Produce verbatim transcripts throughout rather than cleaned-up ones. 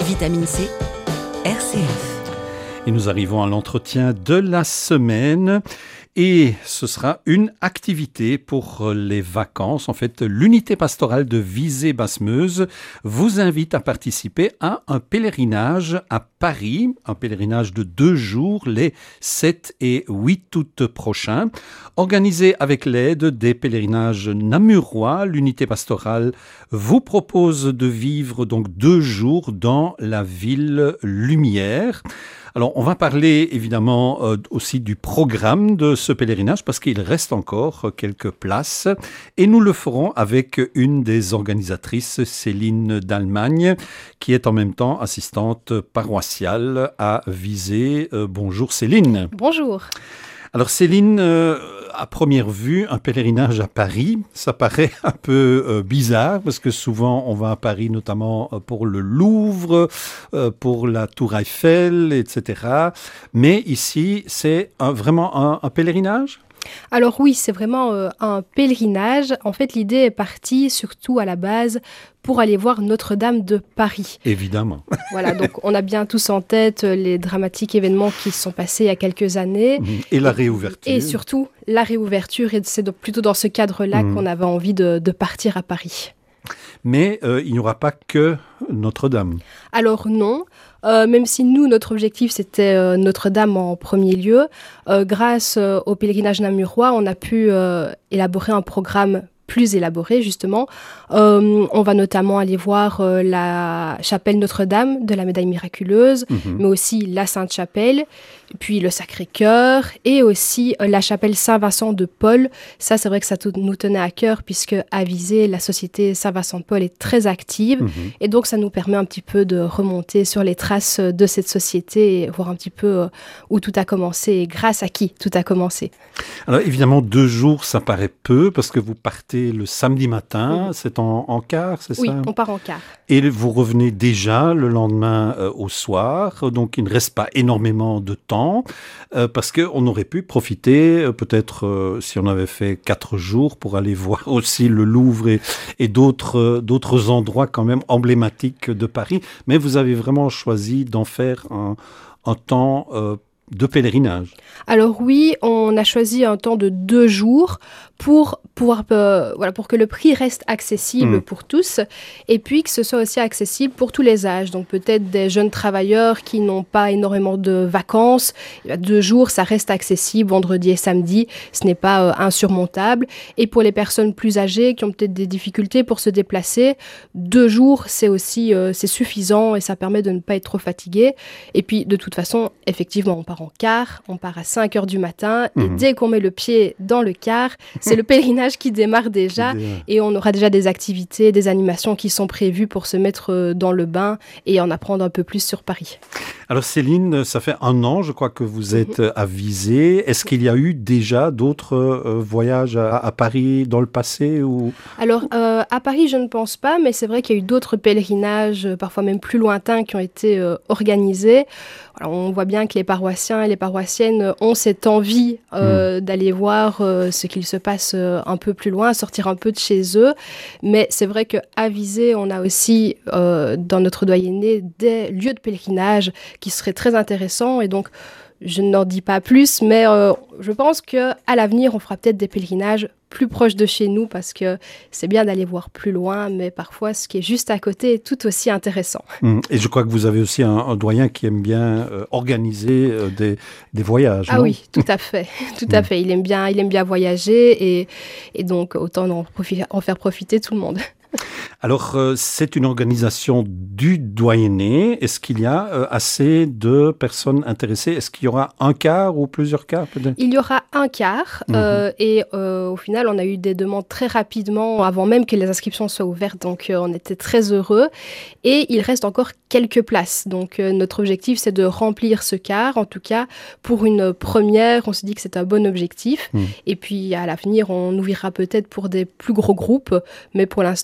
Vitamine C, R C F. Et nous arrivons à l'entretien de la semaine. Et ce sera une activité pour les vacances. En fait, l'unité pastorale de Visé-Basse-Meuse vous invite à participer à un pèlerinage à Paris, un pèlerinage de deux jours, les sept et huit août prochains. Organisé avec l'aide des pèlerinages namurois, l'unité pastorale vous propose de vivre donc deux jours dans la ville lumière. Alors, on va parler évidemment euh, aussi du programme de ce pèlerinage parce qu'il reste encore quelques places et nous le ferons avec une des organisatrices, Céline d'Allemagne, qui est en même temps assistante paroissiale à Visé. Euh, bonjour Céline. Bonjour. Alors Céline, euh, à première vue, un pèlerinage à Paris, ça paraît un peu euh, bizarre parce que souvent on va à Paris notamment pour le Louvre, euh, pour la Tour Eiffel, et cetera. Mais ici, c'est un, vraiment un, un pèlerinage ? Alors oui, c'est vraiment euh, un pèlerinage. En fait, l'idée est partie surtout à la base pour aller voir Notre-Dame de Paris. Évidemment. Voilà, donc on a bien tous en tête les dramatiques événements qui se sont passés il y a quelques années. Et la réouverture. Et surtout, la réouverture. Et c'est donc plutôt dans ce cadre-là mmh. qu'on avait envie de, de partir à Paris. Mais euh, il n'y aura pas que Notre-Dame. Alors non, euh, même si nous, notre objectif, c'était euh, Notre-Dame en premier lieu, euh, grâce euh, au pèlerinage namurois, on a pu euh, élaborer un programme plus élaboré, justement. Euh, on va notamment aller voir euh, la chapelle Notre-Dame de la Médaille Miraculeuse, mmh. mais aussi la Sainte-Chapelle, puis le Sacré-Cœur, et aussi euh, la chapelle Saint-Vincent de Paul. Ça, c'est vrai que ça t- nous tenait à cœur, puisque à Visé, la société Saint-Vincent de Paul est très active, mmh. et donc ça nous permet un petit peu de remonter sur les traces de cette société, et voir un petit peu euh, où tout a commencé, et grâce à qui tout a commencé. Alors évidemment, deux jours, ça paraît peu, parce que vous partez le samedi matin, mmh. c'est en, en car, c'est oui, ça ? Oui, on part en car. Et vous revenez déjà le lendemain euh, au soir, donc il ne reste pas énormément de temps, euh, parce qu'on aurait pu profiter, euh, peut-être euh, si on avait fait quatre jours, pour aller voir aussi le Louvre et, et d'autres, euh, d'autres endroits quand même emblématiques de Paris, mais vous avez vraiment choisi d'en faire un, un temps euh, de pèlerinage. Alors oui, on a choisi un temps de deux jours pour pouvoir, euh, voilà, pour que le prix reste accessible mmh. pour tous et puis que ce soit aussi accessible pour tous les âges. Donc peut-être des jeunes travailleurs qui n'ont pas énormément de vacances. Deux jours, ça reste accessible, vendredi et samedi, ce n'est pas euh, insurmontable. Et pour les personnes plus âgées qui ont peut-être des difficultés pour se déplacer, deux jours, c'est aussi euh, c'est suffisant et ça permet de ne pas être trop fatigué. Et puis de toute façon, effectivement, on part en car, on part à cinq heures du matin et mmh. dès qu'on met le pied dans le car, c'est le pèlerinage qui démarre déjà et on aura déjà des activités, des animations qui sont prévues pour se mettre dans le bain et en apprendre un peu plus sur Paris. Alors Céline, ça fait un an, je crois que vous êtes mmh. à Visé. Est-ce qu'il y a eu déjà d'autres euh, voyages à, à Paris dans le passé ou... Alors euh, à Paris, je ne pense pas, mais c'est vrai qu'il y a eu d'autres pèlerinages, parfois même plus lointains, qui ont été euh, organisés. Alors, on voit bien que les paroissiens et les paroissiennes ont cette envie euh, mmh. d'aller voir euh, ce qu'il se passe euh, un peu plus loin, sortir un peu de chez eux. Mais c'est vrai qu'à Visé, on a aussi euh, dans notre doyenné des lieux de pèlerinage qui seraient très intéressants. Et donc, je n'en dis pas plus, mais euh, je pense qu'à l'avenir, on fera peut-être des pèlerinages plus proches de chez nous parce que c'est bien d'aller voir plus loin, mais parfois ce qui est juste à côté est tout aussi intéressant. Et je crois que vous avez aussi un, un doyen qui aime bien euh, organiser euh, des, des voyages. Ah non oui, tout à fait, tout à fait. Il aime bien, il aime bien voyager et, et donc autant en, profi- en faire profiter tout le monde. Alors, euh, c'est une organisation du doyenné. Est-ce qu'il y a euh, assez de personnes intéressées ? Est-ce qu'il y aura un quart ou plusieurs quarts peut-être ? Il y aura un quart mmh. euh, et euh, au final, on a eu des demandes très rapidement avant même que les inscriptions soient ouvertes. Donc, euh, on était très heureux. Et il reste encore quelques places. Donc, euh, notre objectif, c'est de remplir ce quart. En tout cas, pour une première, on se dit que c'est un bon objectif. Mmh. Et puis, à l'avenir, on ouvrira peut-être pour des plus gros groupes. Mais pour l'instant,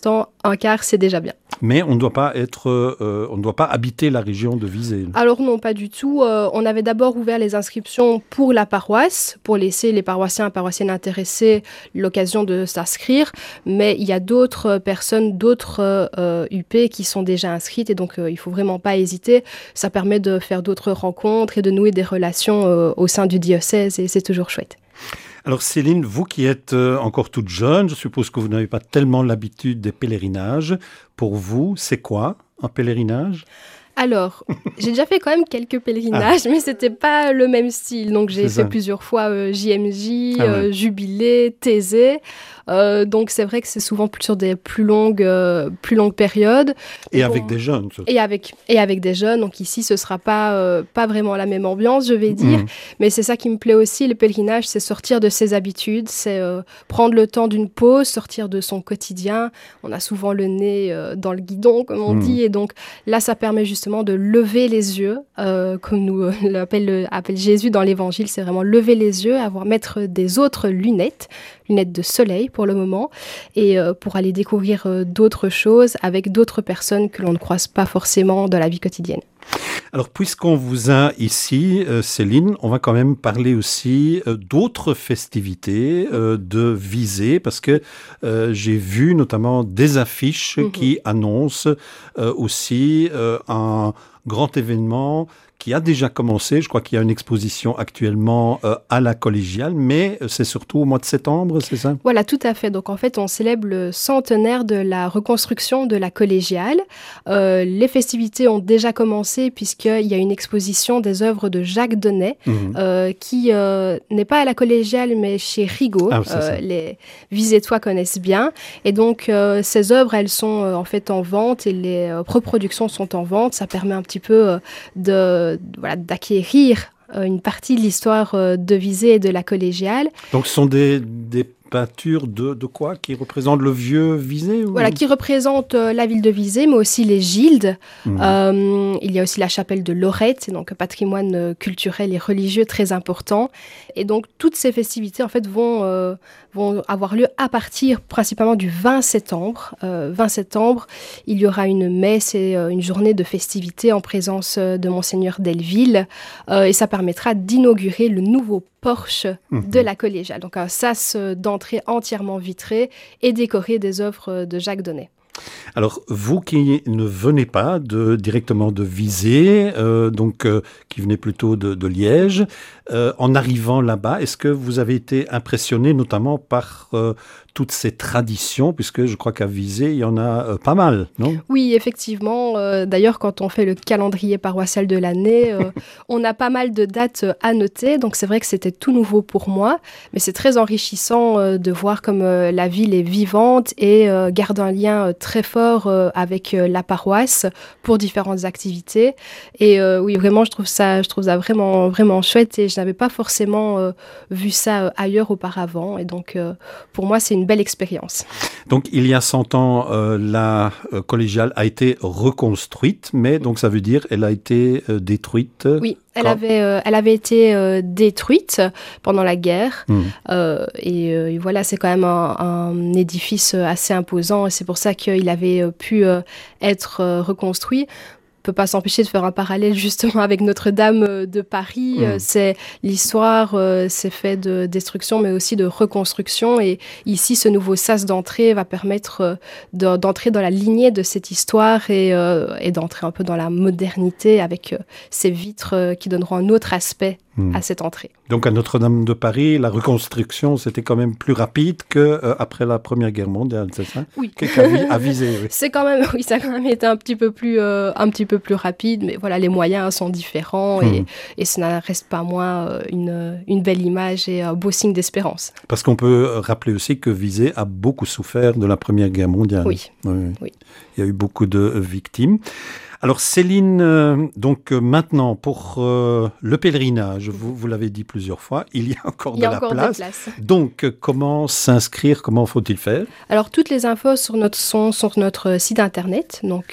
un quart, c'est déjà bien. Mais on ne doit pas être, euh, on ne doit pas habiter la région de Visé. Alors non, pas du tout. Euh, on avait d'abord ouvert les inscriptions pour la paroisse, pour laisser les paroissiens et paroissiennes intéressés l'occasion de s'inscrire. Mais il y a d'autres personnes, d'autres euh, U P qui sont déjà inscrites et donc euh, il ne faut vraiment pas hésiter. Ça permet de faire d'autres rencontres et de nouer des relations euh, au sein du diocèse et c'est toujours chouette. Alors Céline, vous qui êtes encore toute jeune, je suppose que vous n'avez pas tellement l'habitude des pèlerinages. Pour vous, c'est quoi un pèlerinage ? Alors, j'ai déjà fait quand même quelques pèlerinages, ah. mais c'était pas le même style. Donc j'ai c'est fait ça. plusieurs fois euh, J M J, ah ouais. euh, Jubilé, Thésée. Euh, donc c'est vrai que c'est souvent plus sur des plus longues, euh, plus longues périodes. Et bon, avec des jeunes. Ça. Et avec et avec des jeunes. Donc ici, ce sera pas euh, pas vraiment la même ambiance, je vais dire. Mmh. Mais c'est ça qui me plaît aussi. Le pèlerinage, c'est sortir de ses habitudes, c'est euh, prendre le temps d'une pause, sortir de son quotidien. On a souvent le nez euh, dans le guidon, comme on mmh. dit, et donc là, ça permet justement de lever les yeux, euh, comme nous euh, l'appelle appelle Jésus dans l'Évangile. C'est vraiment lever les yeux, avoir mettre des autres lunettes. lunettes de soleil pour le moment, et euh, pour aller découvrir euh, d'autres choses avec d'autres personnes que l'on ne croise pas forcément dans la vie quotidienne. Alors, puisqu'on vous a ici, euh, Céline, on va quand même parler aussi euh, d'autres festivités euh, de Visé, parce que euh, j'ai vu notamment des affiches mm-hmm. qui annoncent euh, aussi euh, un grand événement qui a déjà commencé. Je crois qu'il y a une exposition actuellement euh, à la collégiale, mais c'est surtout au mois de septembre, c'est ça ? Voilà, tout à fait. Donc en fait, on célèbre le centenaire de la reconstruction de la collégiale. Euh, les festivités ont déjà commencé puisqu'il y a une exposition des œuvres de Jacques Donnet, mmh. euh, qui euh, n'est pas à la collégiale, mais chez Rigaud. Ah, euh, les Visétois connaissent bien. Et donc, euh, ces œuvres, elles sont euh, en fait en vente et les euh, reproductions sont en vente. Ça permet un petit peu euh, de Voilà, d'acquérir euh, une partie de l'histoire euh, de Visé et de la collégiale. Donc ce sont des, des peintures de, de quoi ? Qui représentent le vieux Visé ou... Voilà, qui représentent euh, la ville de Visé, mais aussi les gildes. Mmh. Euh, il y a aussi la chapelle de Lorette, c'est donc un patrimoine euh, culturel et religieux très important. Et donc toutes ces festivités en fait vont, euh, vont avoir lieu à partir principalement du vingt septembre. Euh, vingt septembre, il y aura une messe et euh, une journée de festivités en présence euh, de Monseigneur Delville. Euh, et ça permettra d'inaugurer le nouveau porche mmh. de la collégiale. Donc un sas d'entrée entièrement vitré et décoré des œuvres de Jacques Donnet. Alors, vous qui ne venez pas de, directement de Visé, euh, donc euh, qui venez plutôt de, de Liège, euh, en arrivant là-bas, est-ce que vous avez été impressionné notamment par euh, toutes ces traditions, puisque je crois qu'à Visé, il y en a euh, pas mal, non ? Oui, effectivement. Euh, d'ailleurs, quand on fait le calendrier paroissial de l'année, euh, on a pas mal de dates à noter. Donc, c'est vrai que c'était tout nouveau pour moi, mais c'est très enrichissant euh, de voir comme euh, la ville est vivante et euh, garde un lien euh, très fort euh, avec euh, la paroisse pour différentes activités. Et euh, oui, vraiment, je trouve ça, je trouve ça vraiment, vraiment chouette et je n'avais pas forcément euh, vu ça euh, ailleurs auparavant. Et donc, euh, pour moi, c'est une belle expérience. Donc, il y a cent ans, euh, la euh, collégiale a été reconstruite, mais donc ça veut dire elle a été euh, détruite. Oui. Elle avait, euh, elle avait été euh, détruite pendant la guerre. Mmh. Euh, et, euh, et voilà, c'est quand même un, un édifice assez imposant. Et c'est pour ça qu'il avait pu euh, être euh, reconstruit. On ne peut pas s'empêcher de faire un parallèle justement avec Notre-Dame de Paris. Mmh. C'est l'histoire, euh, c'est fait de destruction, mais aussi de reconstruction. Et ici, ce nouveau sas d'entrée va permettre euh, de, d'entrer dans la lignée de cette histoire et, euh, et d'entrer un peu dans la modernité avec euh, ces vitres euh, qui donneront un autre aspect mmh. à cette entrée. Donc à Notre-Dame de Paris, la reconstruction, c'était quand même plus rapide qu'après euh, la Première Guerre mondiale, c'est ça ? Oui. Qu'à Visé, oui. C'est quand même, oui, ça a quand même été un petit peu plus, euh, un petit peu plus rapide, mais voilà, les moyens sont différents et, mmh. et ça ne reste pas moins euh, une, une belle image et un beau signe d'espérance. Parce qu'on peut rappeler aussi que Visé a beaucoup souffert de la Première Guerre mondiale. Oui. Oui. oui. Il y a eu beaucoup de victimes. Alors Céline, euh, donc euh, maintenant pour euh, le pèlerinage, vous, vous l'avez dit plusieurs fois, il y a encore il y a de encore la place. De place. Donc euh, comment s'inscrire, comment faut-il faire ? Alors toutes les infos sur notre, sont sur notre site internet, donc euh,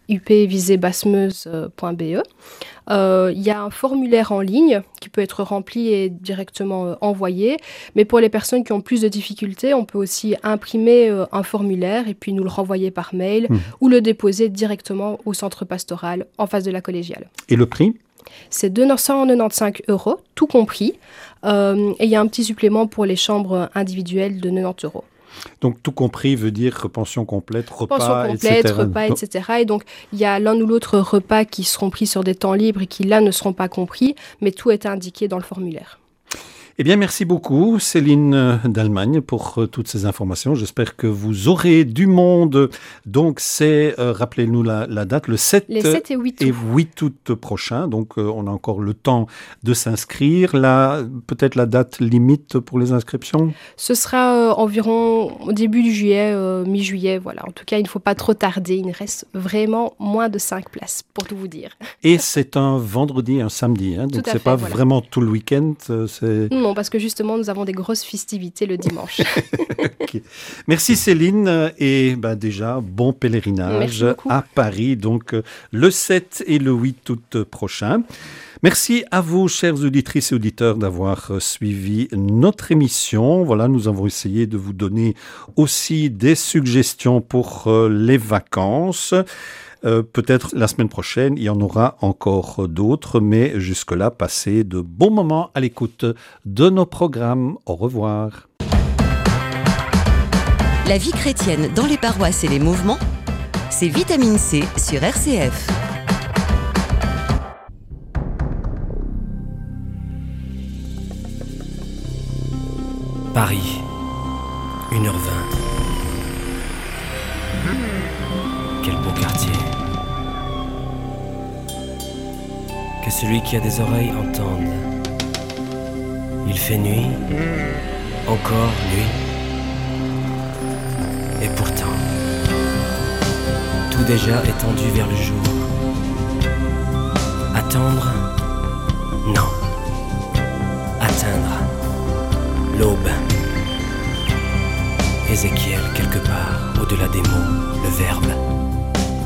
u p visée basmeuse point b e. Euh, il y a un formulaire en ligne qui peut être rempli et directement euh, envoyé. Mais pour les personnes qui ont plus de difficultés, on peut aussi imprimer euh, un formulaire et puis nous le renvoyer par mail mmh. ou le déposer directement au centre pastoral en face de la collégiale. Et le prix ? C'est deux cent quatre-vingt-quinze euros, tout compris. Euh, et il y a un petit supplément pour les chambres individuelles de quatre-vingt-dix euros. Donc, tout compris veut dire pension complète, repas, pension complète, et cetera. repas, et cetera. Et donc, il y a l'un ou l'autre repas qui seront pris sur des temps libres et qui, là, ne seront pas compris, mais tout est indiqué dans le formulaire. Eh bien, merci beaucoup, Céline d'Allemagne, pour euh, toutes ces informations. J'espère que vous aurez du monde. Donc, c'est, euh, rappelez-nous la, la date, le sept, Les sept et huit août prochain. Donc, euh, on a encore le temps de s'inscrire. Là, peut-être la date limite pour les inscriptions ? Ce sera euh, environ au début du juillet, euh, mi-juillet. Voilà. En tout cas, il ne faut pas trop tarder. Il reste vraiment moins de cinq places, pour tout vous dire. Et c'est un vendredi, un samedi. Hein, donc, c'est fait, pas voilà. vraiment tout le week-end. C'est... Non, parce que justement, nous avons des grosses festivités le dimanche. Okay. Merci Céline et bah, déjà bon pèlerinage à Paris, donc le sept et le huit août prochain. Merci à vous, chères auditrices et auditeurs, d'avoir suivi notre émission. Voilà, nous avons essayé de vous donner aussi des suggestions pour les vacances. Euh, peut-être la semaine prochaine, il y en aura encore d'autres, mais jusque-là, passez de bons moments à l'écoute de nos programmes. Au revoir. La vie chrétienne dans les paroisses et les mouvements, c'est Vitamine C sur R C F. Paris, une heure vingt. Quel beau quartier. Que celui qui a des oreilles entende. Il fait nuit, encore nuit. Et pourtant, tout déjà est tendu vers le jour. Attendre? Non. Atteindre. L'aube. Ézéchiel, quelque part, au-delà des mots, le verbe.